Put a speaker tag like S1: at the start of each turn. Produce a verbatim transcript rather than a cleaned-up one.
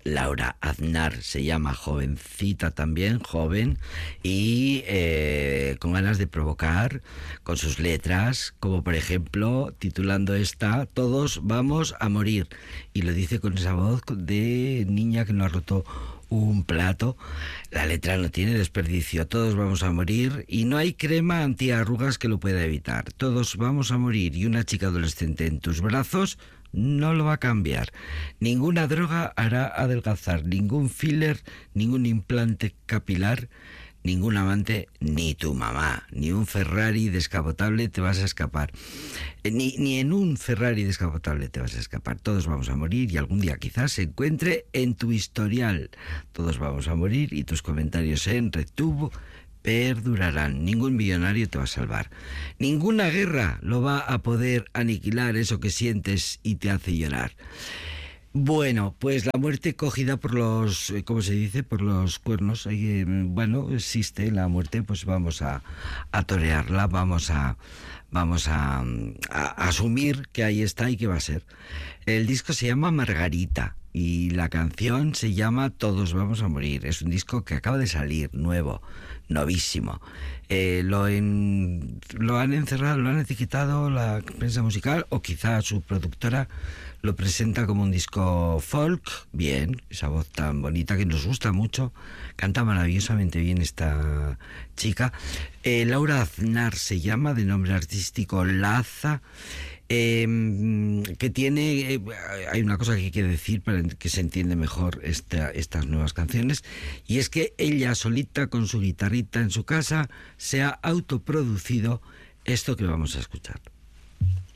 S1: Laura Aznar se llama, jovencita también, joven, y eh, con ganas de provocar con sus letras, como por ejemplo, titulando esta, Todos vamos a morir, y lo dice con esa voz de niña que no ha roto un plato. La letra no tiene desperdicio. Todos vamos a morir y no hay crema antiarrugas que lo pueda evitar. Todos vamos a morir y una chica adolescente en tus brazos no lo va a cambiar. Ninguna droga hará adelgazar, ningún filler, ningún implante capilar, ningún amante, ni tu mamá, ni un Ferrari descapotable te vas a escapar. Ni, ni en un Ferrari descapotable te vas a escapar. Todos vamos a morir y algún día quizás se encuentre en tu historial. Todos vamos a morir y tus comentarios en RedTube perdurarán. Ningún millonario te va a salvar. Ninguna guerra lo va a poder aniquilar, eso que sientes y te hace llorar. Bueno, pues la muerte cogida por los, ¿cómo se dice? Por los cuernos. Eh, bueno, existe la muerte, pues vamos a, a torearla, vamos a, vamos a, a, a asumir que ahí está y que va a ser. El disco se llama Margarita y la canción se llama Todos vamos a morir. Es un disco que acaba de salir, nuevo, novísimo. Eh, lo, en, lo han encerrado, lo han etiquetado la prensa musical, o quizá su productora lo presenta como un disco folk. Bien, esa voz tan bonita que nos gusta mucho, canta maravillosamente bien esta chica. eh, Laura Aznar se llama, de nombre artístico Laza. Eh, que tiene, eh, hay una cosa que hay que decir para que se entiende mejor esta, estas nuevas canciones, y es que ella solita con su guitarrita en su casa se ha autoproducido esto que vamos a escuchar.